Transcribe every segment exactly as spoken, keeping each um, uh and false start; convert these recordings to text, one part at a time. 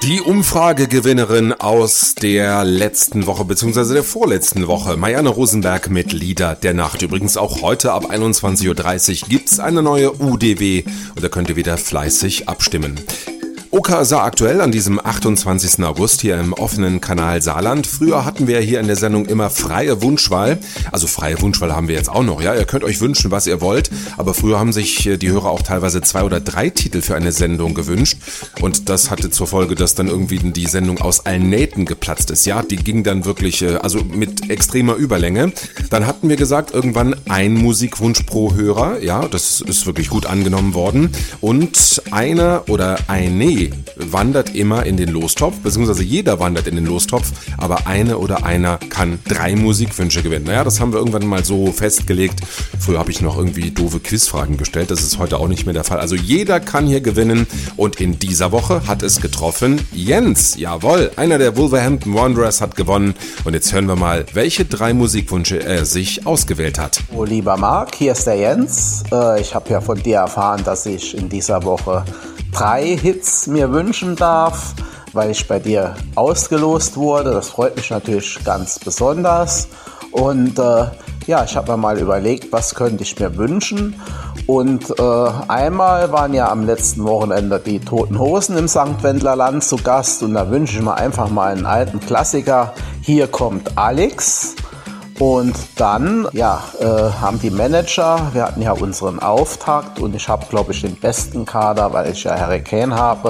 Die Umfragegewinnerin aus der letzten Woche bzw. der vorletzten Woche, Marianne Rosenberg mit Lieder der Nacht. Übrigens auch heute ab einundzwanzig Uhr dreißig gibt's eine neue U D W und da könnt ihr wieder fleißig abstimmen. Oka sah aktuell an diesem achtundzwanzigsten August hier im offenen Kanal Saarland. Früher hatten wir hier in der Sendung immer freie Wunschwahl. Also freie Wunschwahl haben wir jetzt auch noch, ja. Ihr könnt euch wünschen, was ihr wollt. Aber früher haben sich die Hörer auch teilweise zwei oder drei Titel für eine Sendung gewünscht. Und das hatte zur Folge, dass dann irgendwie die Sendung aus allen Nähten geplatzt ist. Ja, die ging dann wirklich, also mit extremer Überlänge. Dann hatten wir gesagt, irgendwann ein Musikwunsch pro Hörer. Ja, das ist wirklich gut angenommen worden. Und einer oder eine wandert immer in den Lostopf, beziehungsweise jeder wandert in den Lostopf, aber eine oder einer kann drei Musikwünsche gewinnen. Naja, das haben wir irgendwann mal so festgelegt. Früher habe ich noch irgendwie doofe Quizfragen gestellt, das ist heute auch nicht mehr der Fall. Also jeder kann hier gewinnen und in dieser Woche hat es getroffen Jens. Jawohl, einer der Wolverhampton Wanderers hat gewonnen und jetzt hören wir mal, welche drei Musikwünsche er sich ausgewählt hat. Oh, lieber Marc, hier ist der Jens. Ich habe ja von dir erfahren, dass ich in dieser Woche drei Hits mir wünschen darf, weil ich bei dir ausgelost wurde. Das freut mich natürlich ganz besonders. Und äh, ja, ich habe mir mal überlegt, was könnte ich mir wünschen. Und äh, einmal waren ja am letzten Wochenende die Toten Hosen im Sankt Wendler Land zu Gast. Und da wünsche ich mir einfach mal einen alten Klassiker. Hier kommt Alex. Und dann, ja, äh, haben die Manager, wir hatten ja unseren Auftakt und ich habe, glaube ich, den besten Kader, weil ich ja Harry Kane habe,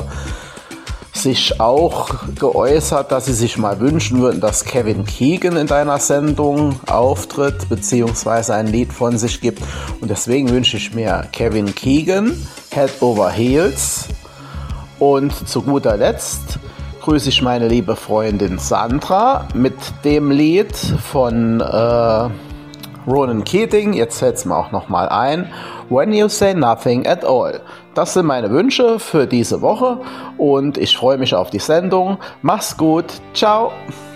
sich auch geäußert, dass sie sich mal wünschen würden, dass Kevin Keegan in deiner Sendung auftritt, beziehungsweise ein Lied von sich gibt. Und deswegen wünsche ich mir Kevin Keegan, Head Over Heels. Und zu guter Letzt grüße ich meine liebe Freundin Sandra mit dem Lied von äh, Ronan Keating, jetzt fällt es mir auch nochmal ein, When You Say Nothing at All. Das sind meine Wünsche für diese Woche und ich freue mich auf die Sendung. Mach's gut, ciao!